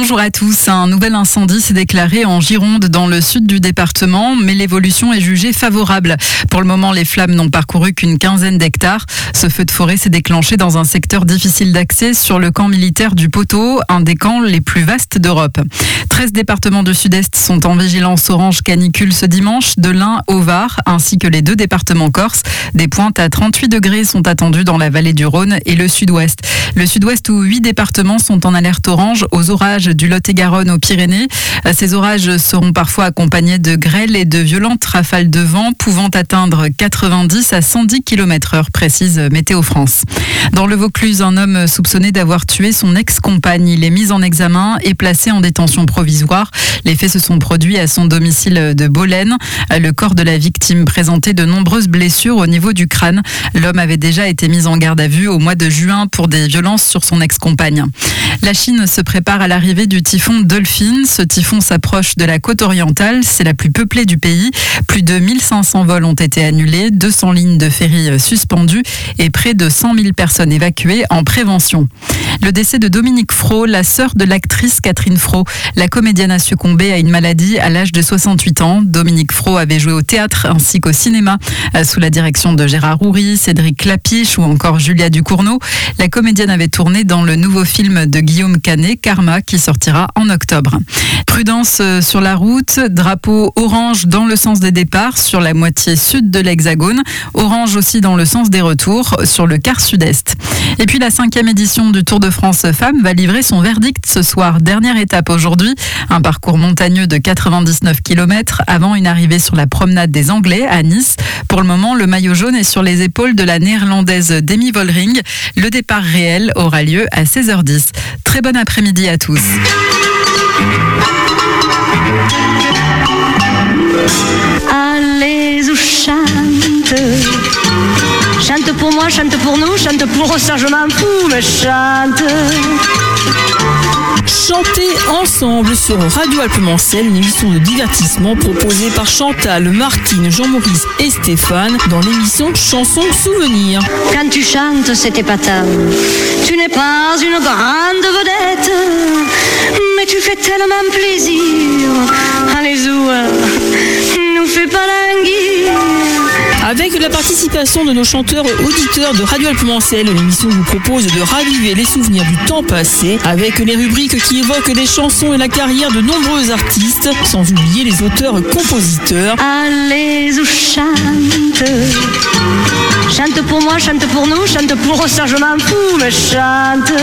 Bonjour à tous. Un nouvel incendie s'est déclaré en Gironde dans le sud du département, mais l'évolution est jugée favorable. Pour le moment, les flammes n'ont parcouru qu'une quinzaine d'hectares. Ce feu de forêt s'est déclenché dans un secteur difficile d'accès sur le camp militaire du Poteau, un des camps les plus vastes d'Europe. 13 départements du sud-est sont en vigilance orange canicule ce dimanche, de l'Ain au Var, ainsi que les 2 départements corses. Des pointes à 38 degrés sont attendues dans la vallée du Rhône et le sud-ouest. Le sud-ouest où 8 départements sont en alerte orange aux orages du Lot-et-Garonne aux Pyrénées. Ces orages seront parfois accompagnés de grêles et de violentes rafales de vent pouvant atteindre 90 à 110 km/h, précise Météo France. Dans le Vaucluse, un homme soupçonné d'avoir tué son ex-compagne. Il est mis en examen et placé en détention provisoire. Les faits se sont produits à son domicile de Bolène. Le corps de la victime présentait de nombreuses blessures au niveau du crâne. L'homme avait déjà été mis en garde à vue au mois de juin pour des violences sur son ex-compagne. La Chine se prépare à l'arrivée du typhon Dolphin. Ce typhon s'approche de la côte orientale. C'est la plus peuplée du pays. Plus de 1500 vols ont été annulés, 200 lignes de ferry suspendues et près de 100 000 personnes évacuées en prévention. Le décès de Dominique Fro, la sœur de l'actrice Catherine Fro. La comédienne a succombé à une maladie à l'âge de 68 ans. Dominique Fro avait joué au théâtre ainsi qu'au cinéma sous la direction de Gérard Houry, Cédric Clapiche ou encore Julia Ducournau. La comédienne avait tourné dans le nouveau film de Guillaume Canet, Karma, qui sortira en octobre. Prudence sur la route, drapeau orange dans le sens des départs sur la moitié sud de l'Hexagone, orange aussi dans le sens des retours sur le quart sud-est. Et puis la 5e édition du Tour de France Femmes va livrer son verdict ce soir. Dernière étape aujourd'hui, un parcours montagneux de 99 km avant une arrivée sur la promenade des Anglais à Nice. Pour le moment, le maillot jaune est sur les épaules de la néerlandaise Demi Vollering. Le départ réel aura lieu à 16h10. Très bon après-midi à tous. Allez ou chante, chante pour moi, chante pour nous, chante pour ça je m'en fous, mais chante. Chantez ensemble sur Radio Alpes-Mancel, une émission de divertissement proposée par Chantal, Martine, Jean-Maurice et Stéphane dans l'émission Chansons Souvenirs. Quand tu chantes, c'est épatant. Tu n'es pas une grande vedette, mais tu fais tellement plaisir. Allez zou, nous fais pas languir. Avec la participation de nos chanteurs auditeurs de Radio Alpes-Mancel, l'émission vous propose de raviver les souvenirs du temps passé avec les rubriques qui évoquent les chansons et la carrière de nombreux artistes, sans oublier les auteurs-compositeurs. Allez ou chante, chante pour moi, chante pour nous, chante pour ça je m'en fous, mais chante.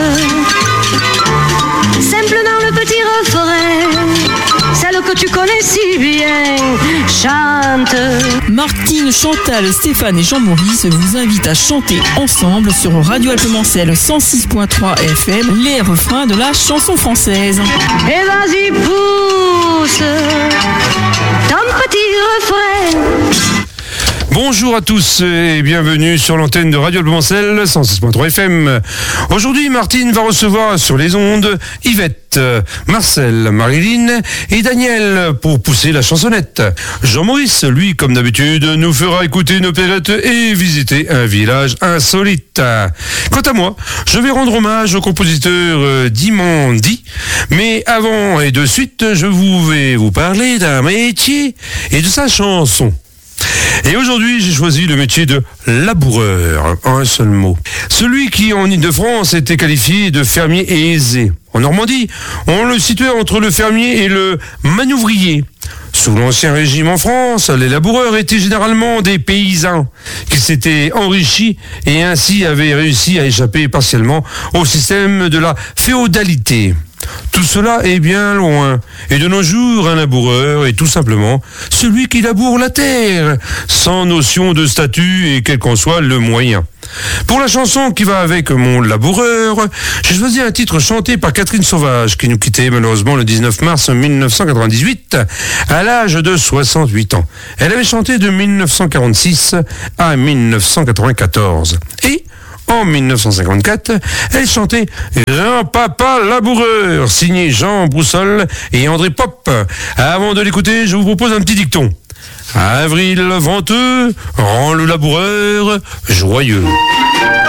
Simple dans le petit refrain, celle que tu connais si bien, chante. Martine, Chantal, Stéphane et Jean-Maurice vous invitent à chanter ensemble sur Radio Alpes-Mancel 106.3 FM, les refrains de la chanson française. Et vas-y pousse ton petit refrain. Bonjour à tous et bienvenue sur l'antenne de Radio Alpes-Mancel 106.3 FM. Aujourd'hui, Martine va recevoir sur les ondes Yvette, Marcel, Marilyn et Daniel pour pousser la chansonnette. Jean-Maurice, lui, comme d'habitude, nous fera écouter une opérette et visiter un village insolite. Quant à moi, je vais rendre hommage au compositeur Dimandi, mais avant et de suite, je vais vous parler d'un métier et de sa chanson. Et aujourd'hui, j'ai choisi le métier de laboureur, en un seul mot. Celui qui, en Île-de-France, était qualifié de fermier aisé. En Normandie, on le situait entre le fermier et le manouvrier. Sous l'Ancien Régime en France, les laboureurs étaient généralement des paysans qui s'étaient enrichis et ainsi avaient réussi à échapper partiellement au système de la féodalité. Tout cela est bien loin. Et de nos jours, un laboureur est tout simplement celui qui laboure la terre, sans notion de statut et quel qu'en soit le moyen. Pour la chanson qui va avec mon laboureur, j'ai choisi un titre chanté par Catherine Sauvage, qui nous quittait malheureusement le 19 mars 1998, à l'âge de 68 ans. Elle avait chanté de 1946 à 1994. Et en 1954, elle chantait « Grand-papa laboureur » signé Jean Broussol et André Pop. Avant de l'écouter, je vous propose un petit dicton. Avril venteux rend le laboureur joyeux.